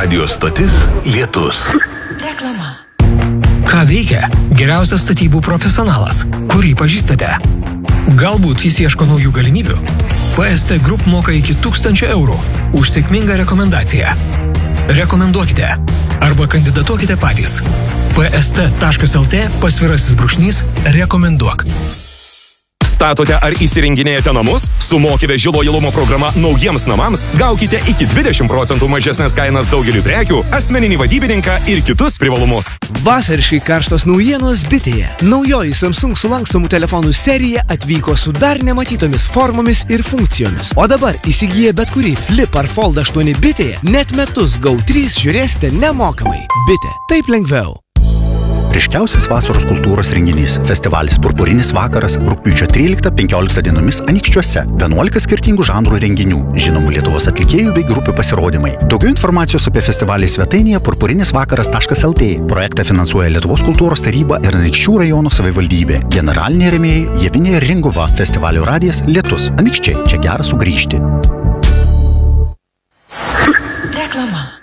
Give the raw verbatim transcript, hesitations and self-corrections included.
Radio stotis Lietus. Reklama. Ką veikia geriausias statybų profesionalas, kurį pažįstate? Galbūt jis ieško naujų galimybių? P S T Group moka iki tūkstančio eurų už sėkmingą rekomendaciją. Rekomenduokite arba kandidatuokite patys. P S T taškas L T pasvirasis brūkšnys rekomenduok. Statote ar įsirenginėjate namus? Su Moki veži lojalumo programa naujiems namams gaukite iki dvidešimt procentų mažesnės kainas daugeliu prekių, asmeninį vadybininką ir kitus privalumus. Vasariškai karštos naujienos Bitėje. Naujoji Samsung sulankstomų telefonų serija atvyko su dar nematytomis formomis ir funkcijomis. O dabar įsigiję bet kurį Flip ar Fold aštuoni Bitėje, net metus Go trys žiūrėsite nemokamai. Bitė. Taip lengviau. Ryškiausias vasaros kultūros renginys – festivalis Purpurinis vakaras rugpjūčio tryliktą penkioliktą dienomis Anykščiuose. vienuolika skirtingų žanrų renginių, žinomų Lietuvos atlikėjų bei grupių pasirodymai. Daugiau informacijos apie festivalį svetainėje purpurinis vakaras taškas L T. Projektą finansuoja Lietuvos kultūros taryba ir Anykščių rajono savivaldybė. Generaliniai rėmėjai Javinė Ringova, festivalio radijas Lietus. Anykščiai, čia gera sugrįžti. Reklama.